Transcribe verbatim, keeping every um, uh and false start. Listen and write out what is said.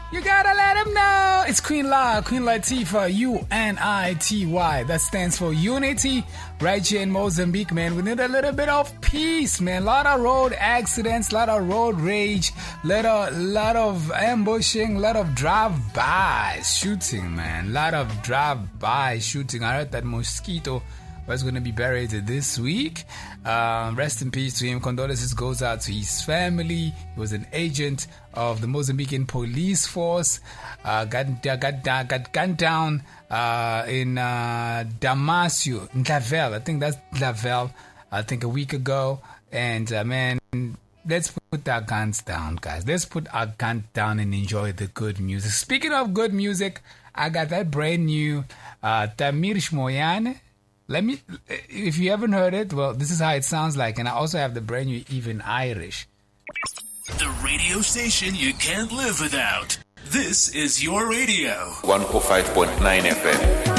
You gotta let him know. It's Queen La, Queen Latifah, U N I T Y. That stands for unity. Right here in Mozambique, man, we need a little bit of peace, man. A lot of road accidents, a lot of road rage, a lot of, lot of ambushing, a lot of drive-by shooting, man. A lot of drive-by shooting. I heard that Mosquito was going to be buried this week. Um, rest in peace to him. Condolences goes out to his family. He was an agent of the Mozambican police force. Uh, got, got, got gunned down uh, in uh, Damasio, in Clavel. I think that's Clavel, I think a week ago. And uh, man, let's put our guns down, guys. Let's put our guns down and enjoy the good music. Speaking of good music, I got that brand new uh, Tamir Shmoyane. Let me, if you haven't heard it, well, this is how it sounds like. And I also have the brand new Even Irish. The radio station you can't live without. This is your radio. one oh five point nine F M.